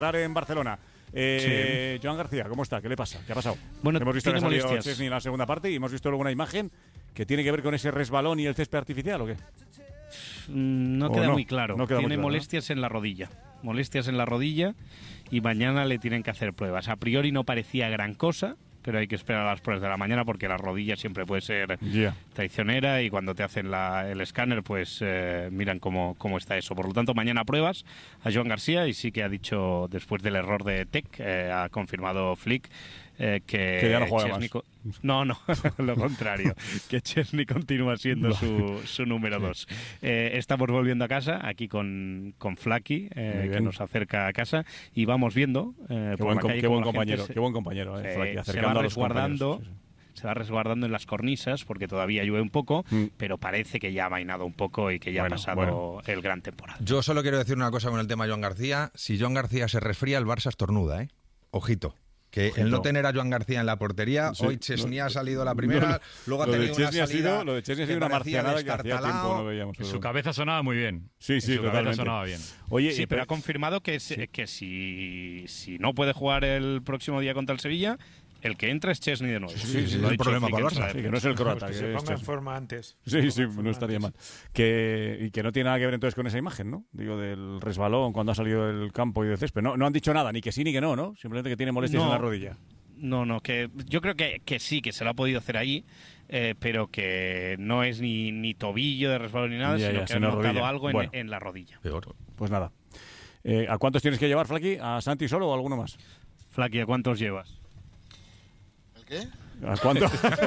en Barcelona. Joan García, ¿cómo está? ¿Qué le pasa? ¿Qué ha pasado? Bueno, hemos visto que ha tiene salido molestias. Chesney en la segunda parte y hemos visto luego una imagen que tiene que ver con ese resbalón y el césped artificial, ¿o qué? No queda muy claro. No queda muy Tiene claro, molestias en la rodilla. Molestias en la rodilla y mañana le tienen que hacer pruebas. A priori no parecía gran cosa, pero hay que esperar a las pruebas de la mañana porque la rodilla siempre puede ser traicionera y cuando te hacen el escáner pues miran cómo está eso. Por lo tanto, mañana pruebas a Joan García y sí que ha dicho, después del error de Tec, ha confirmado Flick que ya no juega Chesney más. No, lo contrario, que Chesney continúa siendo su número 2. Estamos volviendo a casa, aquí con Flaky, que nos acerca a casa, y vamos viendo Qué buen compañero, Flaky, acercando a los compañeros. Se va resguardando en las cornisas porque todavía llueve un poco, pero parece que ya ha mainado un poco y que ya ha pasado el gran temporal. Yo solo quiero decir una cosa con el tema Joan García. Si Joan García se resfría, el Barça estornuda, ¿eh? Ojito. Que el no tener a Joan García en la portería, hoy Chesney ha salido la primera, luego ha tenido una salida. Lo de Chesney ha sido una marcianada que hacía tiempo no veíamos. Su cabeza sonaba muy bien. Sí, su totalmente. cabeza sonaba bien. Oye, sí, pero ha confirmado que si no puede jugar el próximo día contra el Sevilla, el que entra es Chesney de nuevo. Sí, es el problema para el Barça. Sí, que no es el croata. Que se ponga en forma antes. Sí, no estaría mal. Y que no tiene nada que ver entonces con esa imagen, ¿no? Digo, del resbalón cuando ha salido del campo y del césped. No han dicho nada, ni que sí ni que no, ¿no? Simplemente que tiene molestias en la rodilla. No, que yo creo que sí, que se lo ha podido hacer ahí, pero que no es ni tobillo de resbalón ni nada, sino que ha notado algo en la rodilla. Peor. Pues nada. ¿A cuántos tienes que llevar, Flaky? ¿A Santi solo o a alguno más? Flaky, ¿a cuántos llevas? ¿Qué? ¿A cuántos?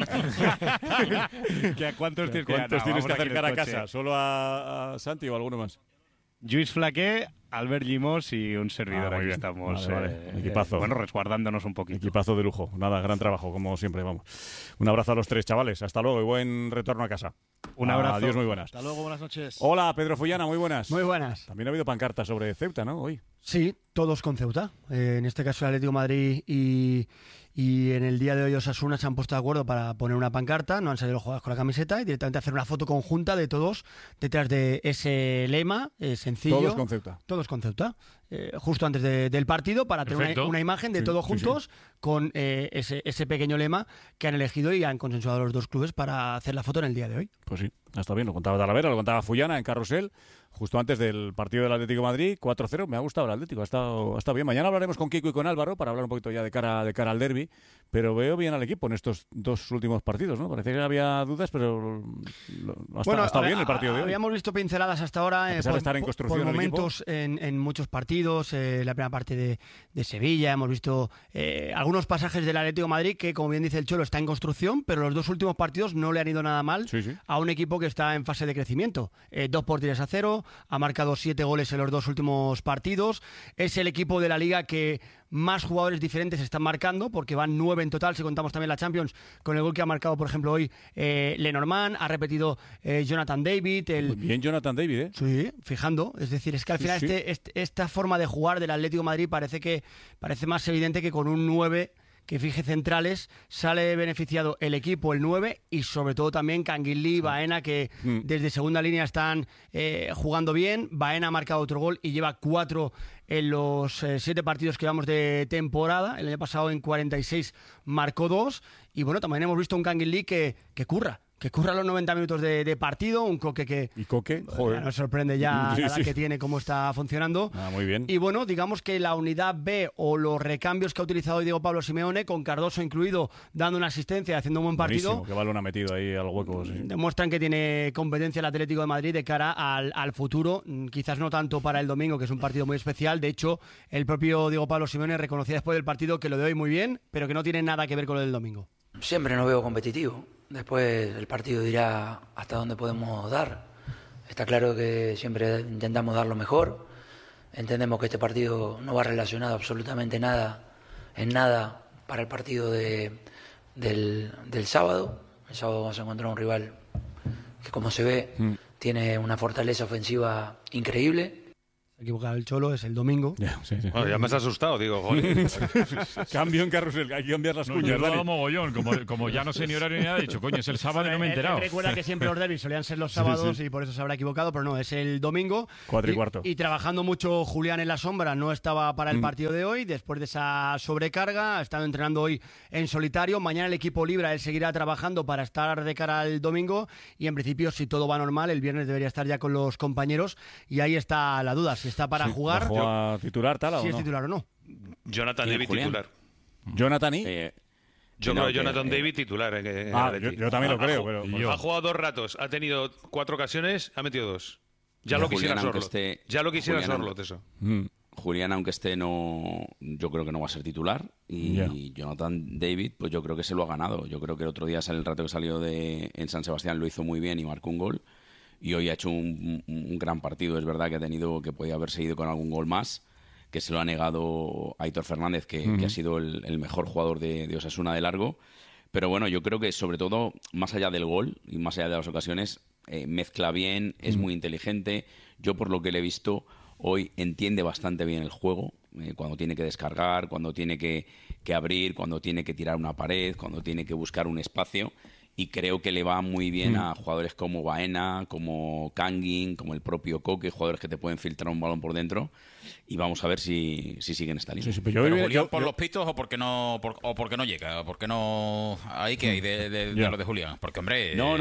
¿A cuántos tienes que acercar a casa? ¿Solo a Santi o a alguno más? Lluís Flaqué, Albert Llimós y un servidor. Aquí estamos. Equipazo. Resguardándonos un poquito. Equipazo de lujo. Nada, gran trabajo, como siempre, vamos. Un abrazo a los tres, chavales. Hasta luego y buen retorno a casa. Un abrazo. Adiós, muy buenas. Hasta luego, buenas noches. Hola, Pedro Fullana, muy buenas. Muy buenas. También ha habido pancartas sobre Ceuta, ¿no? Hoy. Sí, todos con Ceuta. En este caso el Atlético de Madrid y en el día de hoy Osasuna se han puesto de acuerdo para poner una pancarta, no han salido los jugadores con la camiseta y directamente hacer una foto conjunta de todos detrás de ese lema sencillo. Todos con Ceuta. Todos con Ceuta. Justo antes del partido para tener una imagen de todos juntos con ese pequeño lema que han elegido y han consensuado los dos clubes para hacer la foto en el día de hoy. Pues sí, está bien, lo contaba Talavera, lo contaba Fullana en Carrusel, justo antes del partido del Atlético de Madrid, 4-0, me ha gustado el Atlético, ha estado bien. Mañana hablaremos con Kiko y con Álvaro para hablar un poquito ya de cara al derbi, pero veo bien al equipo en estos dos últimos partidos, ¿no? Parecía que había dudas, pero ha estado bien el partido de hoy. Habíamos visto pinceladas hasta ahora de estar en construcción por momentos en muchos partidos, la primera parte de Sevilla, hemos visto algunos pasajes del Atlético de Madrid que, como bien dice el Cholo, está en construcción, pero los dos últimos partidos no le han ido nada mal a un equipo que está en fase de crecimiento. 2-0, ha marcado 7 goles en los dos últimos partidos, es el equipo de la Liga que más jugadores diferentes están marcando, porque van 9 en total, si contamos también la Champions, con el gol que ha marcado, por ejemplo, hoy Lenormand, ha repetido Jonathan David. Muy bien Jonathan David, ¿eh? Sí, fijando, es decir, es que al final esta forma de jugar del Atlético de Madrid parece más evidente que con un 9 que fije centrales sale beneficiado el equipo, el 9, y sobre todo también Canguilí, Baena, que desde segunda línea están jugando bien. Baena ha marcado otro gol y lleva 4 en los 7 partidos que llevamos de temporada. El año pasado en 46 marcó 2. Y bueno, también hemos visto un Canguilí que curra los 90 minutos de partido, un Coque que... ¿Y Coque? Joder. Nos sorprende ya la edad que tiene, cómo está funcionando. Muy bien. Y bueno, digamos que la unidad B o los recambios que ha utilizado hoy Diego Pablo Simeone, con Cardoso incluido, dando una asistencia y haciendo un buen partido. Buenísimo, que balón ha metido ahí al hueco. Sí. Demuestran que tiene competencia el Atlético de Madrid de cara al futuro. Quizás no tanto para el domingo, que es un partido muy especial. De hecho, el propio Diego Pablo Simeone reconocía después del partido que lo de hoy muy bien, pero que no tiene nada que ver con lo del domingo. Siempre nos veo competitivo. Después el partido dirá hasta dónde podemos dar. Está claro que siempre intentamos dar lo mejor. Entendemos que este partido no va relacionado absolutamente en nada para el partido del sábado. El sábado vamos a encontrar un rival que, como se ve, tiene una fortaleza ofensiva increíble. Equivocado el Cholo, es el domingo. Bueno, ya me has asustado, digo, joder. Cambio en Carrusel, hay que cambiar las cuñas. Yo he dado mogollón, como ya no sé ni horario ni nada, he dicho, coño, es el sábado y no me he enterado. Recuerda que siempre los derbis solían ser los sábados y por eso se habrá equivocado, pero no, es el domingo. 4:15. Y trabajando mucho Julián en la sombra, no estaba para el partido de hoy, después de esa sobrecarga, ha estado entrenando hoy en solitario. Mañana el equipo libre, él seguirá trabajando para estar de cara al domingo y en principio, si todo va normal, el viernes debería estar ya con los compañeros y ahí está la duda, si está para jugar. ¿Va a titular tal o si no? es titular o no. Jonathan David titular. ¿Jonathan y? Yo creo que Jonathan David titular. Yo también lo creo, pero... Ha jugado 2 ratos, ha tenido 4 ocasiones, ha metido 2. Ya lo quisiera Sorloth. Ya lo quisiera Sorloth, eso. Julián, aunque esté, no, yo creo que no va a ser titular. Y Jonathan David, pues yo creo que se lo ha ganado. Yo creo que el otro día, el rato que salió en San Sebastián, lo hizo muy bien y marcó un gol. Y hoy ha hecho un gran partido. Es verdad que podía haber seguido con algún gol más, que se lo ha negado Aitor Fernández, que ha sido el mejor jugador de Osasuna de largo. Pero bueno, yo creo que sobre todo, más allá del gol y más allá de las ocasiones, mezcla bien, es muy inteligente. Yo, por lo que le he visto hoy, entiende bastante bien el juego, cuando tiene que descargar, cuando tiene que abrir, cuando tiene que tirar una pared, cuando tiene que buscar un espacio. Y creo que le va muy bien a jugadores como Baena, como Kangin, como el propio Coque, jugadores que te pueden filtrar un balón por dentro. Y vamos a ver si siguen esta línea. Pero Julián, ¿por los pitos o porque no llega? ¿O porque no hay que hay de lo de Julián? Porque, hombre... No,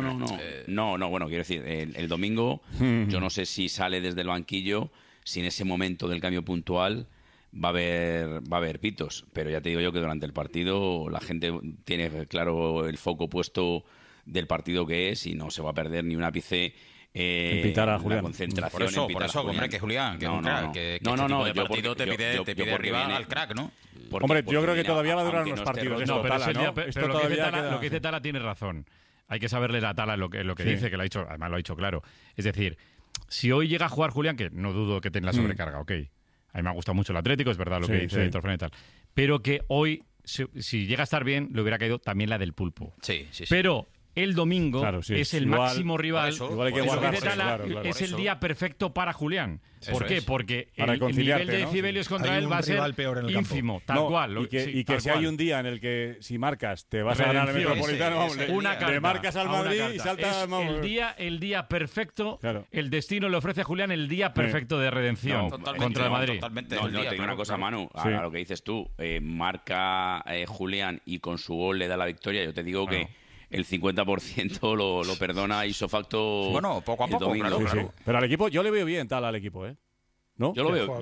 bueno, quiero decir, el domingo yo no sé si sale desde el banquillo, si en ese momento del cambio puntual va a haber pitos, pero ya te digo yo que durante el partido la gente tiene claro el foco puesto del partido que es y no se va a perder ni un ápice pitar a Julián. Concentración por eso, hombre, que Julián, que es un crack, que este tipo de partido te pide arriba al crack, ¿no? Hombre, yo creo que todavía va a durar unos partidos. Pero lo que dice Tala tiene razón. Hay que saberle a Tala lo que dice, que además lo ha dicho claro. Es decir, si hoy llega a jugar Julián, que no dudo que tenga la sobrecarga, ok. A mí me ha gustado mucho el Atlético, es verdad lo que dice Aitor Fernández y tal. Pero que hoy, si llega a estar bien, le hubiera caído también la del Pulpo. Sí. Pero el domingo es el máximo rival. Igual hay que guardarse, es el día perfecto para Julián. ¿Por qué? Porque para el nivel de decibelios contra él va a ser ínfimo, tal cual. Y que si hay un día en el que si marcas te vas a ganar el Metropolitano, le marcas al Madrid y saltas... El día perfecto, el destino le ofrece a Julián el día perfecto de redención contra el Madrid. No, te digo una cosa, Manu, a lo que dices tú, marca Julián y con su gol le da la victoria, yo te digo que el 50% lo perdona ipso facto. Bueno, poco a poco, claro. Pero al equipo, yo le veo bien tal al equipo, ¿no? Yo lo veo.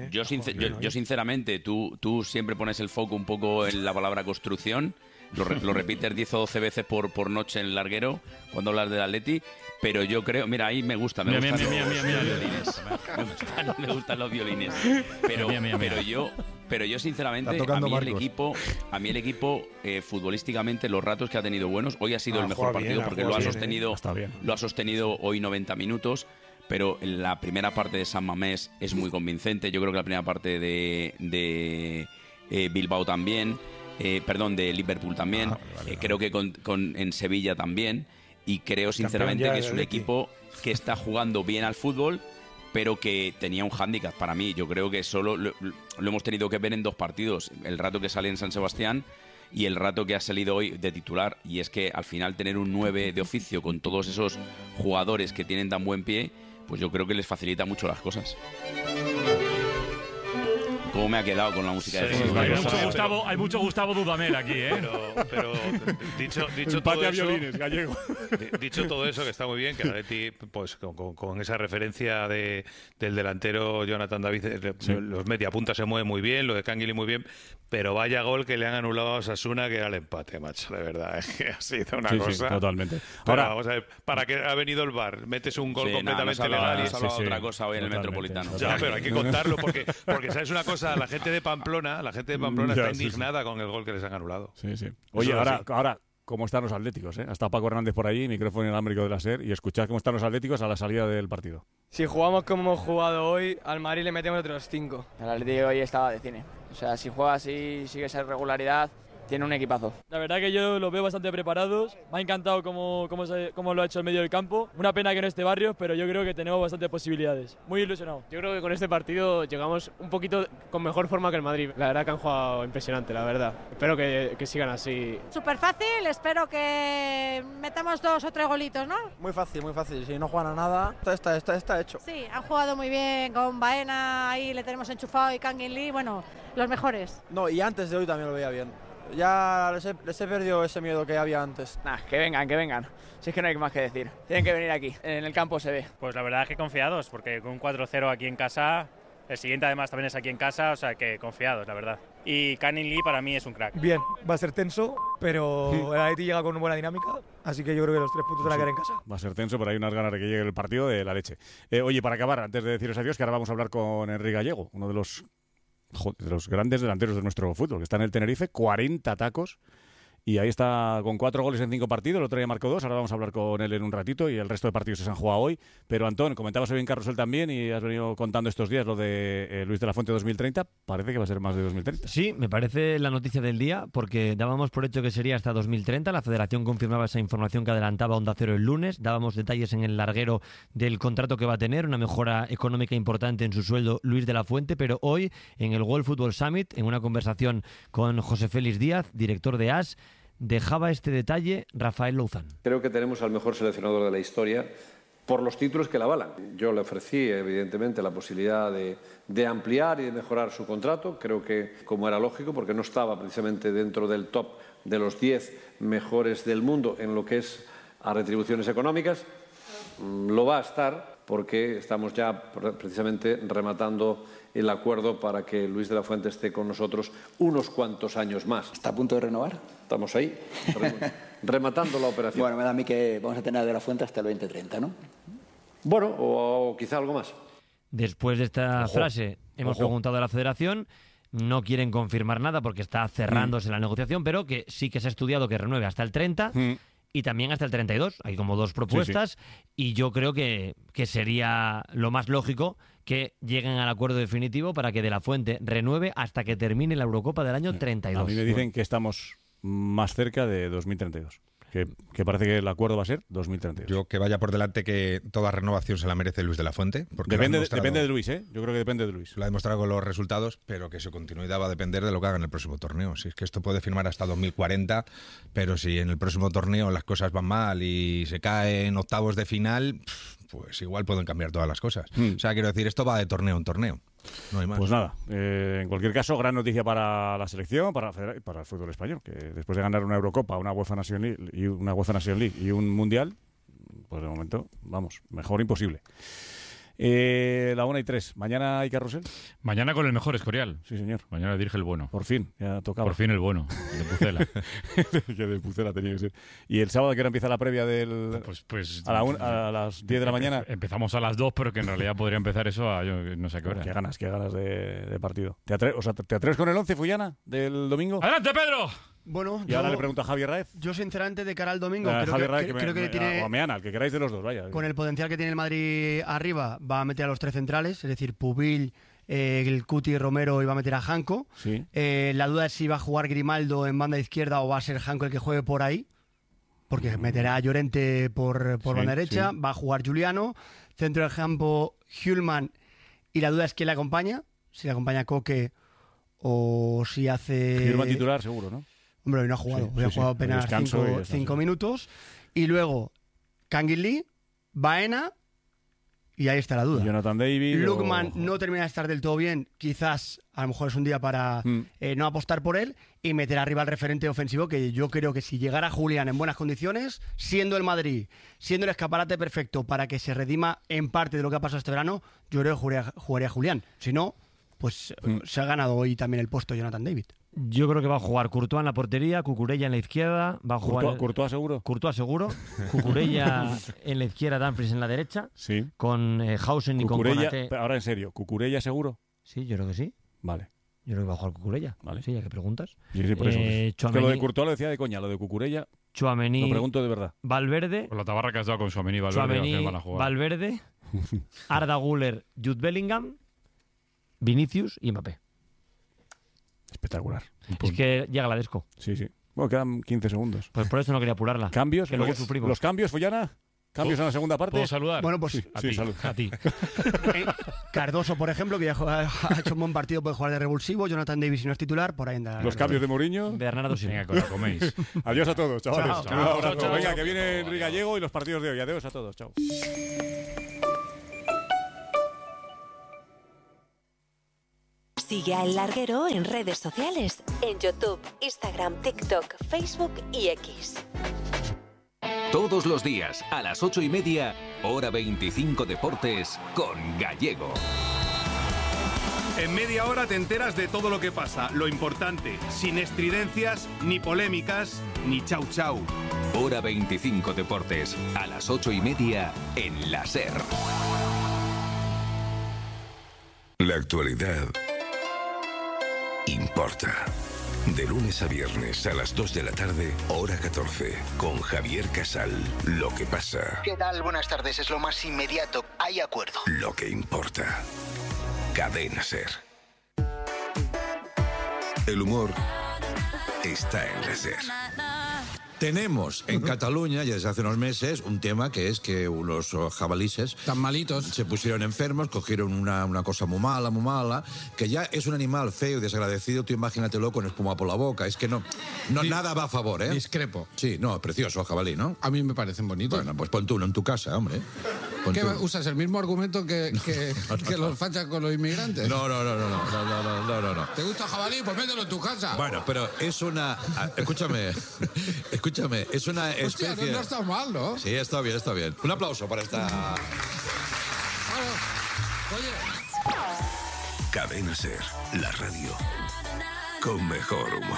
Yo sinceramente, tú siempre pones el foco un poco en la palabra construcción. Lo repites 10 o 12 veces por noche en el larguero cuando hablas del Atleti. Pero yo creo... Mira, ahí me gustan los violines. Me gustan los violines. Pero yo sinceramente, a mí el equipo futbolísticamente, los ratos que ha tenido buenos, hoy ha sido el mejor partido porque lo ha sostenido hoy 90 minutos. Pero la primera parte de San Mamés es muy convincente. Yo creo que la primera parte de Bilbao también. De Liverpool también. Creo que en Sevilla también. Y creo sinceramente que es un equipo que está jugando bien al fútbol, pero que tenía un hándicap para mí. Yo creo que solo lo hemos tenido que ver en 2 partidos. El rato que sale en San Sebastián y el rato que ha salido hoy de titular. Y es que al final tener un 9 de oficio con todos esos jugadores que tienen tan buen pie, pues yo creo que les facilita mucho las cosas. ¿Cómo me ha quedado con la música de fútbol? Hay mucho Gustavo Dudamel aquí, ¿eh? Pero dicho todo eso, gallego. Dicho todo eso, que está muy bien, que el Atleti, pues con esa referencia del delantero Jonathan David, los mediapuntas se mueven muy bien, lo de Canguili muy bien, pero vaya gol que le han anulado a Osasuna, que era el empate, macho, de verdad, es que ha sido una cosa... Sí, totalmente. Ahora, vamos a ver, ¿para qué ha venido el VAR? Metes un gol completamente legal y... otra cosa hoy en el Metropolitano. Ya, pero hay que contarlo, porque ¿sabes una cosa? La gente de Pamplona está indignada con el gol que les han anulado. Sí. Oye, ahora ¿cómo están los Atléticos? Ha estado Paco Hernández por allí, micrófono inalámbrico de la SER, y escuchad cómo están los Atléticos a la salida del partido. Si jugamos como hemos jugado hoy, al Madrid le metemos otros 5. El Atlético hoy estaba de cine. O sea, si juega así, sigue esa irregularidad, Tiene un equipazo. La verdad que yo los veo bastante preparados. Me ha encantado cómo lo ha hecho el medio del campo. Una pena que no esté Barrios, pero yo creo que tenemos bastantes posibilidades. Muy ilusionado. Yo creo que con este partido llegamos un poquito con mejor forma que el Madrid. La verdad que han jugado impresionante, la verdad. Espero que sigan así. Súper fácil, espero que metamos 2 o 3 golitos, ¿no? Muy fácil, muy fácil. Si no juegan a nada, está hecho. Sí, han jugado muy bien con Baena, ahí le tenemos enchufado, y Kangin Lee, bueno, los mejores. No, y antes de hoy también lo veía bien. Ya les he perdido ese miedo que había antes. Que vengan. Si es que no hay más que decir. Tienen que venir aquí, en el campo se ve. Pues la verdad es que confiados, porque con un 4-0 aquí en casa, el siguiente además también es aquí en casa, o sea que confiados, la verdad. Y Kangin Lee para mí es un crack. Bien, va a ser tenso, pero el Atleti llega con una buena dinámica, así que yo creo que los 3 puntos van a quedar en casa. Va a ser tenso, pero hay unas ganas de que llegue el partido de la leche. Oye, para acabar, antes de deciros adiós, que ahora vamos a hablar con Henry Gallego, uno de los grandes delanteros de nuestro fútbol, que está en el Tenerife, 40 tacos, y ahí está con 4 goles en 5 partidos. El otro día marcó 2, ahora vamos a hablar con él en un ratito, y el resto de partidos se han jugado hoy. Pero Antón, comentabas hoy en Carrusel también, y has venido contando estos días lo de Luis de la Fuente 2030, parece que va a ser más de 2030. Sí, me parece la noticia del día, porque dábamos por hecho que sería hasta 2030, la Federación confirmaba esa información que adelantaba Onda Cero el lunes, dábamos detalles en el larguero del contrato que va a tener, una mejora económica importante en su sueldo Luis de la Fuente, pero hoy en el World Football Summit, en una conversación con José Félix Díaz, director de AS, dejaba este detalle Rafael Louzán. Creo que tenemos al mejor seleccionador de la historia por los títulos que la avalan. Yo le ofrecí, evidentemente, la posibilidad de ampliar y de mejorar su contrato. Creo que, como era lógico, porque no estaba precisamente dentro del top de los 10 mejores del mundo en lo que es a retribuciones económicas, lo va a estar porque estamos ya precisamente rematando el acuerdo para que Luis de la Fuente esté con nosotros unos cuantos años más. ¿Está a punto de renovar? Estamos ahí, rematando la operación. Bueno, me da a mí que vamos a tener a de la Fuente hasta el 2030, ¿no? Bueno, o quizá algo más. Después de esta frase, hemos preguntado a la Federación, no quieren confirmar nada porque está cerrándose la negociación, pero que sí que se ha estudiado que renueve hasta el 30 y también hasta el 32. Hay como 2 propuestas y yo creo que sería lo más lógico que lleguen al acuerdo definitivo para que De la Fuente renueve hasta que termine la Eurocopa del año 32. A mí me dicen que estamos más cerca de 2032. Que parece que el acuerdo va a ser 2032. Yo que vaya por delante que toda renovación se la merece Luis de la Fuente. Porque depende de Luis, ¿eh? Yo creo que depende de Luis. Lo ha demostrado con los resultados, pero que su continuidad va a depender de lo que haga en el próximo torneo. Si es que esto puede firmar hasta 2040, pero si en el próximo torneo las cosas van mal y se cae en octavos de final, pues igual pueden cambiar todas las cosas. O sea, quiero decir, esto va de torneo en torneo. No hay más. Pues nada, en cualquier caso, gran noticia para la selección, para el fútbol español, que después de ganar una Eurocopa, una UEFA Nation League y un Mundial, pues de momento, vamos, mejor imposible. La 1:03. ¿Mañana hay carrusel? Mañana con el mejor Escorial. Sí, señor. Mañana dirige el bueno. Por fin, ya tocaba. Por fin el bueno, de Pucela. Que de Pucela tenía que ser. ¿Y el sábado a qué hora empieza la previa del...? Pues a las 10 de la mañana. Empezamos a las 2, pero que en realidad podría empezar eso a yo no sé qué hora. Qué ganas de partido. ¿Te atreves con el 11, Fullana, del domingo? ¡Adelante, Pedro! Bueno, y ahora le pregunto a Javier Raez. Yo, sinceramente, de cara al domingo, creo que tiene... O a Meana, el que queráis de los dos, vaya. Con el potencial que tiene el Madrid arriba, va a meter a los 3 centrales, es decir, Pubil, el Cuti, Romero, y va a meter a Janko. Sí. La duda es si va a jugar Grimaldo en banda izquierda o va a ser Janko el que juegue por ahí, porque meterá a Llorente por banda derecha, va a jugar Juliano, centro del campo Hjulman, y la duda es quién le acompaña, si le acompaña Coque o si hace... Hjulman titular, seguro, ¿no? Hombre, hoy no ha jugado. Hoy ha jugado apenas 5 minutos. Y luego, Kangin Lee, Baena, y ahí está la duda. Jonathan David. Lookman no termina de estar del todo bien. Quizás, a lo mejor es un día para no apostar por él y meter arriba al referente ofensivo, que yo creo que si llegara Julián en buenas condiciones, siendo el Madrid, siendo el escaparate perfecto para que se redima en parte de lo que ha pasado este verano, yo creo que jugaría Julián. Si no, pues se ha ganado hoy también el puesto Jonathan David. Yo creo que va a jugar Courtois en la portería, Cucurella en la izquierda, va a jugar... ¿Courtois seguro? Courtois seguro, Cucurella en la izquierda, Dumfries en la derecha, sí. Con Hausen y Cucurella, con Konaté. Ahora en serio, ¿Cucurella seguro? Sí, yo creo que sí. Vale. Yo creo que va a jugar Cucurella. Vale. Sí, ya que preguntas. Sí, por eso. Es que lo de Courtois lo decía de coña, lo de Cucurella Tchouaméni, lo pregunto de verdad. Valverde... Con la tabarra que has dado con Tchouaméni y Valverde van a jugar. Valverde, Arda Güler, Jude Bellingham, Vinicius y Mbappé. espectacular. Es que llega la Desco. Sí. Bueno, quedan 15 segundos. Pues por eso no quería apurarla. ¿Cambios? Que luego sufrimos. ¿Los cambios, Fullana? ¿Cambios en la segunda parte? ¿Puedo saludar? Bueno, pues sí, salud. A ti. Cardoso, por ejemplo, que ya ha hecho un buen partido, puede jugar de revulsivo. Jonathan Davis, si no es titular, por ahí anda. Los cambios de Mourinho. Bernardo, sí. Venga, que lo coméis. Adiós a todos, chavales. Chao. Un abrazo. Chao. Venga, que viene Enrique Gallego y los partidos de hoy. Adiós a todos. Chao. Sigue a El Larguero en redes sociales, en YouTube, Instagram, TikTok, Facebook y X. Todos los días, a las 8:30, Hora 25 Deportes, con Gallego. En media hora te enteras de todo lo que pasa, lo importante, sin estridencias, ni polémicas, ni chau chau. Hora 25 Deportes, a las 8:30, en la SER. La actualidad importa. De lunes a viernes a las 2 de la tarde, hora 14, con Javier Casal. Lo que pasa, ¿Qué tal? Buenas tardes. Es lo más inmediato. Hay acuerdo. lo que importa. Cadena SER. El humor está en la SER. Tenemos en Cataluña, ya desde hace unos meses, un tema que es que unos jabalíes tan malitos se pusieron enfermos, cogieron una cosa muy mala, que ya es un animal feo y desagradecido. Tú imagínatelo con espuma por la boca. Es que no nada va a favor, ¿eh? Discrepo. Sí, no, precioso el jabalí, ¿no? A mí me parecen bonitos. Bueno, pues pon tú uno en tu casa, hombre. Pon ¿Qué tú. usas? ¿El mismo argumento que los fachas con los inmigrantes? No. ¿Te gusta el jabalí? Pues mételo en tu casa. Bueno, pero es una... Escúchame, es una especie... Hostia, no está mal, ¿no? Sí, está bien. Un aplauso para esta... Oye. Cadena SER, la radio con mejor humor.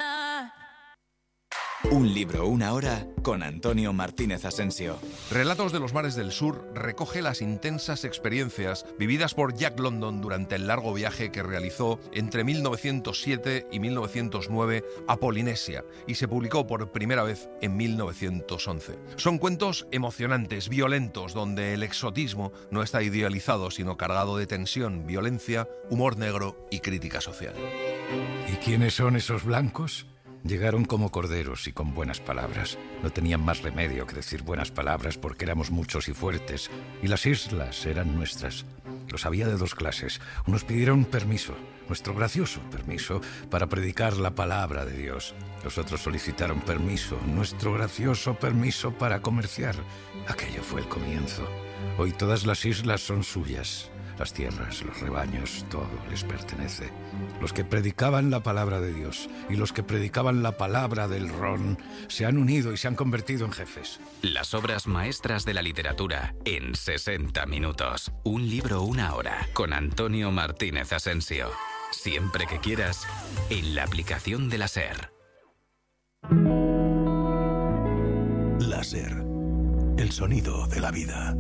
Un libro, una hora, con Antonio Martínez Asensio. Relatos de los mares del sur recoge las intensas experiencias vividas por Jack London durante el largo viaje que realizó entre 1907 y 1909 a Polinesia y se publicó por primera vez en 1911. Son cuentos emocionantes, violentos, donde el exotismo no está idealizado, sino cargado de tensión, violencia, humor negro y crítica social. ¿Y quiénes son esos blancos? Llegaron como corderos y con buenas palabras. No tenían más remedio que decir buenas palabras porque éramos muchos y fuertes, y las islas eran nuestras. Los había de dos clases. Unos pidieron permiso, nuestro gracioso permiso, para predicar la palabra de Dios. Los otros solicitaron permiso, nuestro gracioso permiso para comerciar. Aquello fue el comienzo. Hoy todas las islas son suyas. Las tierras, los rebaños, todo les pertenece. Los que predicaban la palabra de Dios y los que predicaban la palabra del ron se han unido y se han convertido en jefes. Las obras maestras de la literatura en 60 minutos. Un libro, una hora, con Antonio Martínez Asensio. Siempre que quieras, en la aplicación de la SER. La SER, el sonido de la vida.